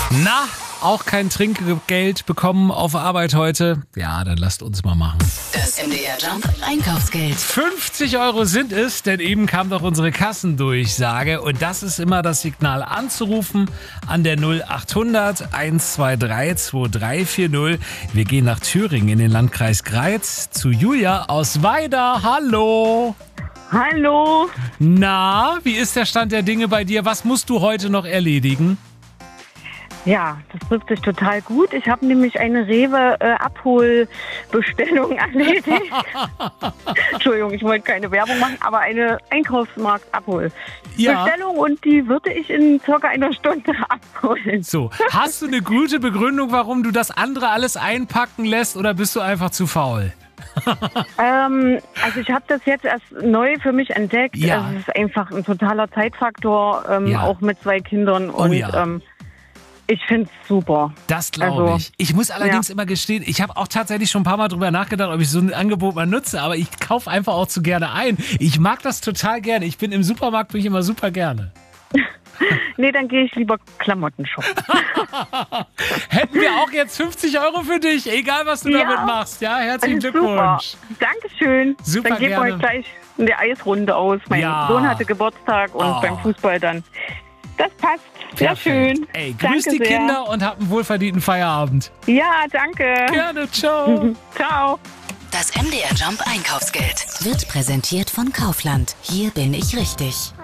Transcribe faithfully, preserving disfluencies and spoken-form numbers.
Na, auch kein Trinkgeld bekommen auf Arbeit heute? Ja, dann lasst uns mal machen. Das M D R Jump Einkaufsgeld. fünfzig Euro sind es, denn eben kam doch unsere Kassendurchsage. Und das ist immer das Signal anzurufen an der null acht hundert eins zwei drei zwei drei vier null. Wir gehen nach Thüringen in den Landkreis Greiz zu Julia aus Weida. Hallo! Hallo. Na, wie ist der Stand der Dinge bei dir? Was musst du heute noch erledigen? Ja, das trifft sich total gut. Ich habe nämlich eine Rewe-Abholbestellung erledigt. Entschuldigung, ich wollte keine Werbung machen, aber eine Einkaufsmarkt-Abholbestellung Ja. und die würde ich in circa einer Stunde abholen. So, hast du eine gute Begründung, warum du das andere alles einpacken lässt, oder bist du einfach zu faul? ähm, also ich habe das jetzt erst neu für mich entdeckt. Ja. Also es ist einfach ein totaler Zeitfaktor, ähm, Ja. auch mit zwei Kindern. Oh Und ja. ähm, ich finde es super. Das glaube Also, ich. Ich muss allerdings ja. immer gestehen, ich habe auch tatsächlich schon ein paar Mal drüber nachgedacht, ob ich so ein Angebot mal nutze, aber ich kaufe einfach auch zu gerne ein. Ich mag das total gerne. Ich bin im Supermarkt, bin ich immer super gerne. Nee, dann gehe ich lieber Klamotten shoppen. Hätten wir auch jetzt fünfzig Euro für dich, egal was du Ja. damit machst. Ja, herzlichen Super. Glückwunsch. Dankeschön. Super dann gehen wir gerne. heute gleich eine Eisrunde aus. Mein Ja. Sohn hatte Geburtstag und Oh. beim Fußball dann. Das passt. Sehr Perfekt. schön. Ey, grüß Danke die sehr. Kinder und hab einen wohlverdienten Feierabend. Ja, danke. Gerne, ciao. Ciao. Das M D R Jump Einkaufsgeld wird präsentiert von Kaufland. Hier bin ich richtig.